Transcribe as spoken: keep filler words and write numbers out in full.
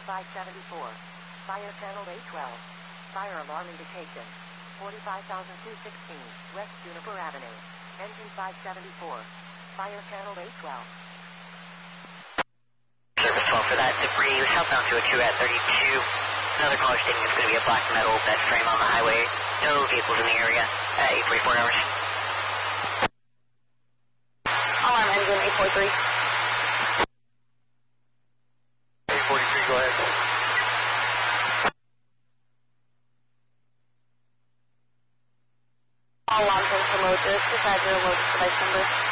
five seventy-four. Fire channel A twelve. Fire alarm indication. forty-five thousand two hundred sixteen, West Juniper Avenue. Engine five seventy-four. Fire channel A twelve. Service twelve for that. Debris southbound two oh two at thirty-two. Another caller stating it's going to be a black metal bed frame on the highway. No vehicles in the area at eight forty-four hours. Alarm engine eight forty-three. eight forty-three, go ahead. All alarms are for load. Just decide your load device number.